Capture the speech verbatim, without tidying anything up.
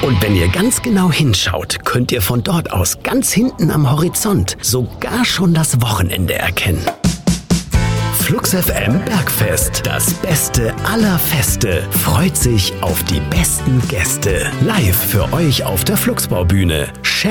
Und wenn ihr ganz genau hinschaut, könnt ihr von dort aus ganz hinten am Horizont sogar schon das Wochenende erkennen. Flux F M Bergfest, das Beste aller Feste, freut sich auf die besten Gäste. Live für euch auf der Fluxbaubühne.